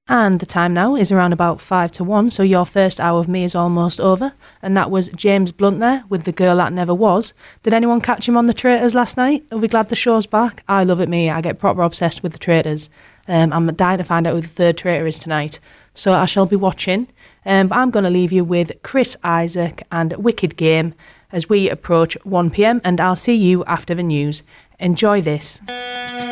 And the time now is around about 5 to 1, so your first hour of me is almost over. And that was James Blunt there with The Girl That Never Was. Did anyone catch him on The Traitors last night? Are we glad the show's back? I love it, me. I get proper obsessed with The Traitors. I'm dying to find out who the third traitor is tonight. So I shall be watching. But I'm going to leave you with Chris Isaak and Wicked Game as we approach 1 p.m. and I'll see you after the news. Enjoy this.